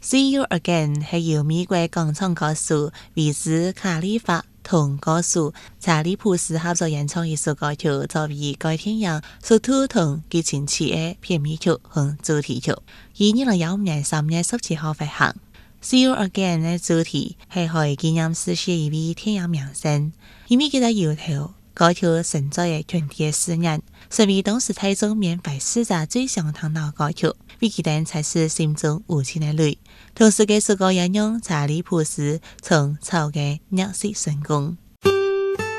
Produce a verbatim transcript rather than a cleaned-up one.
See You Again 係由美國廣場歌手維茲卡利法同歌手查理普斯合作演唱一首歌曲，作為該電影首度同激情期嘅片尾曲和主題曲。以二零一五年三月十七號發行。See You Again 嘅主題係去紀念逝世一位電影明星，因為佢喺搖頭歌曲承載嘅群體嘅思念，成為當時台中免費試載最想聽到歌曲，為佢哋才是心中無情嘅淚。同時，這首歌引用查理普斯從草嘅認識成功。